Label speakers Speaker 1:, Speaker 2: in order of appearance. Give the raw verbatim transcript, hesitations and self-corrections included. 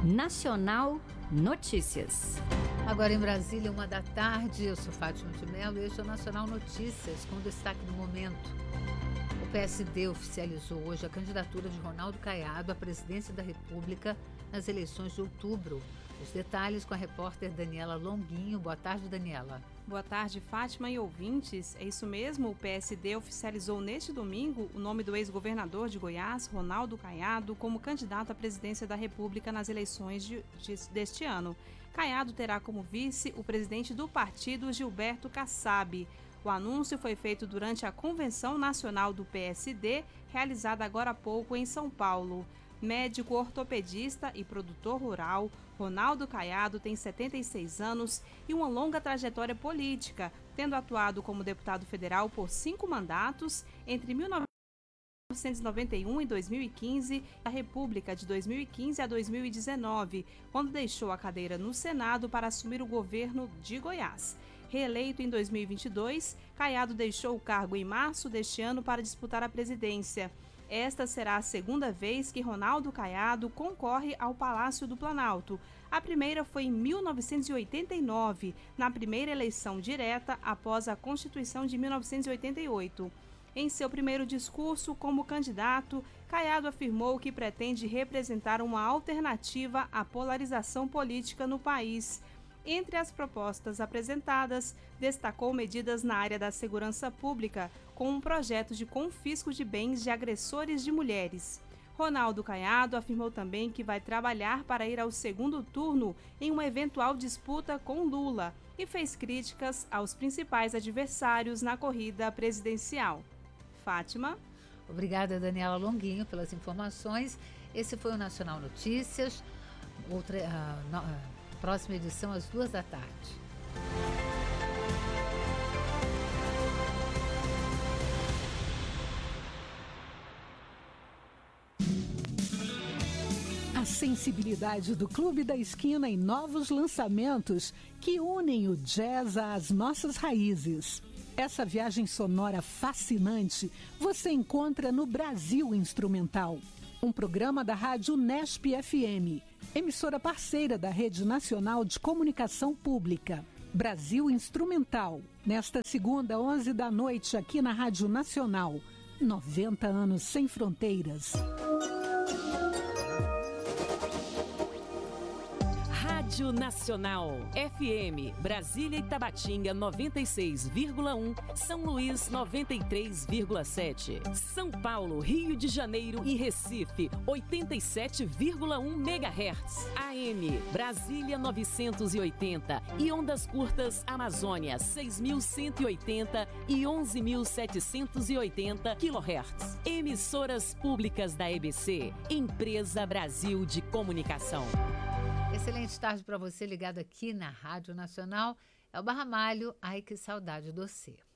Speaker 1: Nacional Notícias.
Speaker 2: Agora em Brasília, uma da tarde, eu sou Fátima de Mello e este é o Nacional Notícias, com destaque no momento. O P S D oficializou hoje a candidatura de Ronaldo Caiado à presidência da República nas eleições de outubro. Os detalhes com a repórter Daniela Longuinho. Boa tarde, Daniela.
Speaker 3: Boa tarde, Fátima e ouvintes. É isso mesmo, o P S D oficializou neste domingo o nome do ex-governador de Goiás, Ronaldo Caiado, como candidato à presidência da República nas eleições de, de, deste ano. Caiado terá como vice o presidente do partido, Gilberto Kassab. O anúncio foi feito durante a Convenção Nacional do P S D, realizada agora há pouco em São Paulo. Médico ortopedista e produtor rural, Ronaldo Caiado tem setenta e seis anos e uma longa trajetória política, tendo atuado como deputado federal por cinco mandatos entre mil novecentos e noventa e um e dois mil e quinze, a República de dois mil e quinze a dois mil e dezenove, quando deixou a cadeira no Senado para assumir o governo de Goiás. Reeleito em dois mil e vinte e dois, Caiado deixou o cargo em março deste ano para disputar a presidência. Esta será a segunda vez que Ronaldo Caiado concorre ao Palácio do Planalto. A primeira foi em mil novecentos e oitenta e nove, na primeira eleição direta após a Constituição de mil novecentos e oitenta e oito. Em seu primeiro discurso como candidato, Caiado afirmou que pretende representar uma alternativa à polarização política no país. Entre as propostas apresentadas, destacou medidas na área da segurança pública, com um projeto de confisco de bens de agressores de mulheres. Ronaldo Caiado afirmou também que vai trabalhar para ir ao segundo turno em uma eventual disputa com Lula e fez críticas aos principais adversários na corrida presidencial. Fátima.
Speaker 2: Obrigada, Daniela Longuinho, pelas informações. Esse foi o Nacional Notícias. Outra... Uh, no, uh, Próxima edição às duas da tarde.
Speaker 4: A sensibilidade do Clube da Esquina em novos lançamentos que unem o jazz às nossas raízes. Essa viagem sonora fascinante você encontra no Brasil Instrumental, um programa da Rádio Nesp F M, emissora parceira da Rede Nacional de Comunicação Pública. Brasil Instrumental, nesta segunda, onze da noite, aqui na Rádio Nacional. noventa anos sem fronteiras.
Speaker 5: Rádio Nacional, F M, Brasília e Tabatinga noventa e seis vírgula um, São Luís noventa e três vírgula sete, São Paulo, Rio de Janeiro e Recife oitenta e sete vírgula um megahertz, A M, Brasília novecentos e oitenta e ondas curtas Amazônia seis mil cento e oitenta e onze mil setecentos e oitenta quilohertz. Emissoras públicas da E B C, Empresa Brasil de Comunicação.
Speaker 2: Excelente tarde para você ligado aqui na Rádio Nacional. É o Barra Malho. Ai, que saudade do você.